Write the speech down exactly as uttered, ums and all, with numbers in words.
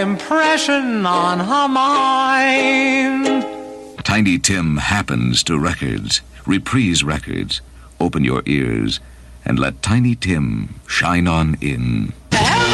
Impression on her mind. Tiny Tim happens to records, Reprise Records. Open your ears and let Tiny Tim shine on in.